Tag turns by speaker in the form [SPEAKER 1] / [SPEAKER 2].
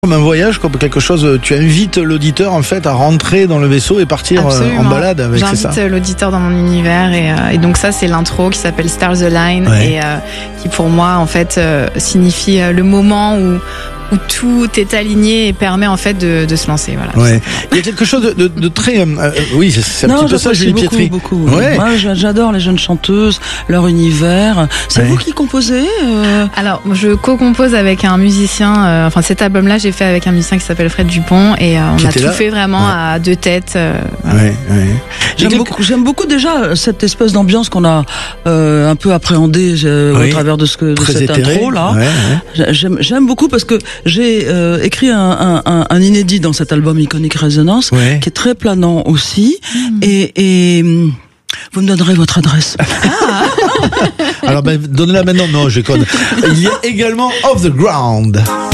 [SPEAKER 1] Comme un voyage, comme quelque chose, tu invites l'auditeur en fait à rentrer dans le vaisseau et partir en balade avec, c'est ça.
[SPEAKER 2] J'invite l'auditeur dans mon univers et donc ça c'est l'intro qui s'appelle Stars Align et qui pour moi en fait signifie le moment où tout est aligné et permet en fait de se lancer. Voilà.
[SPEAKER 1] Ouais. Il y a quelque chose de très oui, c'est un petit peu ça, Julie Pietri.
[SPEAKER 3] Beaucoup.
[SPEAKER 1] Ouais.
[SPEAKER 3] Moi, j'adore les jeunes chanteuses, leur univers. C'est vous qui composez
[SPEAKER 2] Alors, je co-compose avec un musicien. Enfin, cet album-là, j'ai fait avec un musicien qui s'appelle Fred Dupont et on a tout fait vraiment à deux têtes.
[SPEAKER 3] J'aime beaucoup déjà cette espèce d'ambiance qu'on a un peu appréhendée au travers de cette intro là. J'aime beaucoup parce que j'ai écrit un inédit dans cet album Iconic Resonance qui est très planant aussi et vous me donnerez votre adresse.
[SPEAKER 1] Alors donnez-la maintenant. Non, je code. Il y a également Off the Ground.